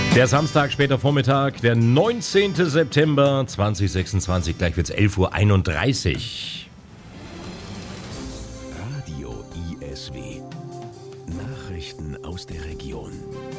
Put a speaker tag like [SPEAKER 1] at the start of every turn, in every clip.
[SPEAKER 1] Der Samstag, später Vormittag, der 19. September 2026, gleich wird's 11:31 Uhr.
[SPEAKER 2] Radio ISW. Nachrichten aus der Region.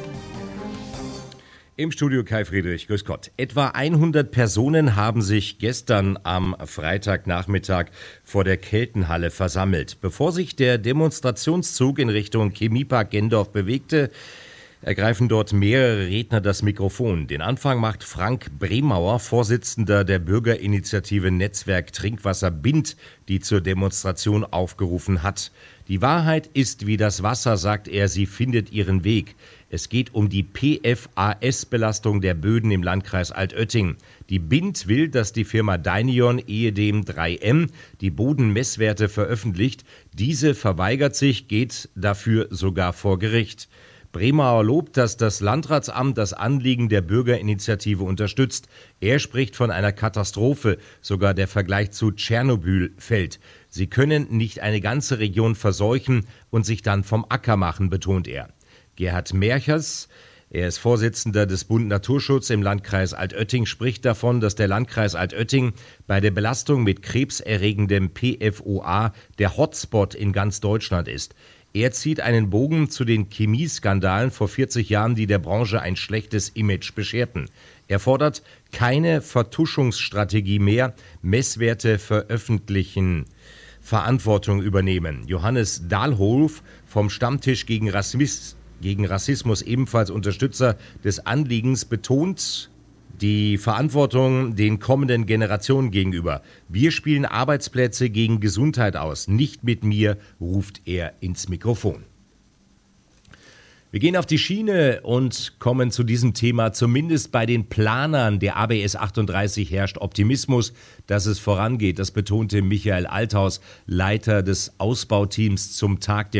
[SPEAKER 1] Im Studio Kai Friedrich, grüß Gott. Etwa 100 Personen haben sich gestern am Freitagnachmittag vor der Keltenhalle versammelt. Bevor sich der Demonstrationszug in Richtung Chemiepark Gendorf bewegte, ergreifen dort mehrere Redner das Mikrofon. Den Anfang macht Frank Bremauer, Vorsitzender der Bürgerinitiative Netzwerk Trinkwasser Bind, die zur Demonstration aufgerufen hat. Die Wahrheit ist wie das Wasser, sagt er, sie findet ihren Weg. Es geht um die PFAS-Belastung der Böden im Landkreis Altötting. Die Bind will, dass die Firma Dynion, ehedem 3M, die Bodenmesswerte veröffentlicht. Diese verweigert sich, geht dafür sogar vor Gericht. Bremauer lobt, dass das Landratsamt das Anliegen der Bürgerinitiative unterstützt. Er spricht von einer Katastrophe, sogar der Vergleich zu Tschernobyl fällt. Sie können nicht eine ganze Region verseuchen und sich dann vom Acker machen, betont er. Gerhard Merchers, er ist Vorsitzender des Bund Naturschutz im Landkreis Altötting, spricht davon, dass der Landkreis Altötting bei der Belastung mit krebserregendem PFOA der Hotspot in ganz Deutschland ist. Er zieht einen Bogen zu den Chemieskandalen vor 40 Jahren, die der Branche ein schlechtes Image bescherten. Er fordert keine Vertuschungsstrategie mehr, Messwerte veröffentlichen, Verantwortung übernehmen. Johannes Dahlhof vom Stammtisch gegen Rassismus, ebenfalls Unterstützer des Anliegens, betont die Verantwortung den kommenden Generationen gegenüber. Wir spielen Arbeitsplätze gegen Gesundheit aus. Nicht mit mir, ruft er ins Mikrofon. Wir gehen auf die Schiene und kommen zu diesem Thema. Zumindest bei den Planern der ABS 38 herrscht Optimismus, dass es vorangeht. Das betonte Michael Althaus, Leiter des Ausbauteams zum Tag der